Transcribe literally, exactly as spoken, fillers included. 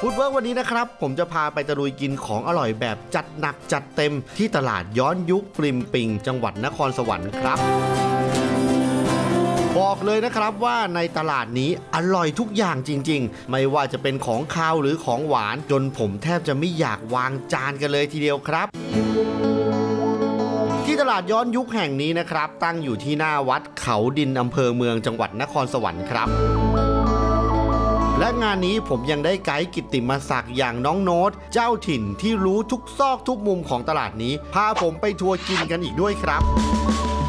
ฟู้ดเวิร์กวันนี้นะครับผมจะพาไปตะลุยกินของอร่อยแบบจัดหนักจัดเต็มที่ตลาดย้อนยุคปริมปิงจังหวัดนครสวรรค์ครับบอกเลยนะครับว่าในตลาดนี้อร่อยทุกอย่างจริงๆไม่ว่าจะเป็นของคาวหรือของหวานจนผมแทบจะไม่อยากวางจานกันเลยทีเดียวครับที่ตลาดย้อนยุคแห่งนี้นะครับตั้งอยู่ที่หน้าวัดเขาดินอำเภอเมืองจังหวัดนครสวรรค์ครับและงานนี้ผมยังได้ไกด์กิตติมศักดิ์อย่างน้องโน้ตเจ้าถิ่นที่รู้ทุกซอกทุกมุมของตลาดนี้พาผมไปทัวร์กินกันอีกด้วยครับ